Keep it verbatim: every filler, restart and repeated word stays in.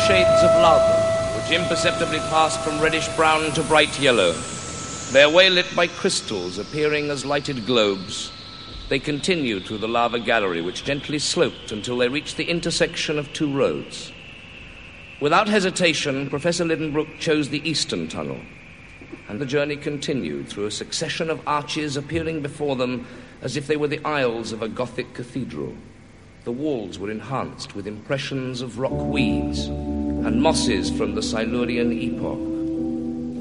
shades of lava, which imperceptibly passed from reddish-brown to bright yellow. Their way lit by crystals appearing as lighted globes, they continued through the lava gallery, which gently sloped until they reached the intersection of two roads. Without hesitation, Professor Lidenbrook chose the eastern tunnel, and the journey continued through a succession of arches appearing before them as if they were the aisles of a Gothic cathedral. The walls were enhanced with impressions of rock weeds and mosses from the Silurian epoch.